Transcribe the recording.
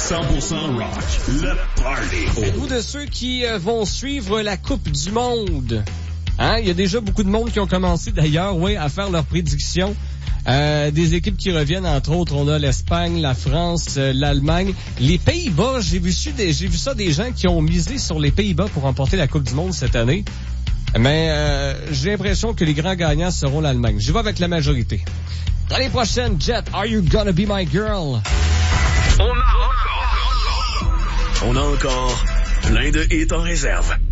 100% rock, le party. Êtes-vous de ceux qui vont suivre la Coupe du Monde? Hein? Il y a déjà beaucoup de monde qui ont commencé d'ailleurs, à faire leurs prédictions. Des équipes qui reviennent, entre autres, on a l'Espagne, la France, l'Allemagne. Les Pays-Bas, j'ai vu ça des gens qui ont misé sur les Pays-Bas pour remporter la Coupe du Monde cette année. Mais j'ai l'impression que les grands gagnants seront l'Allemagne. J'y vais avec la majorité. L'année prochaine, Jet, Are You Gonna Be My Girl? On a encore plein de hits en réserve.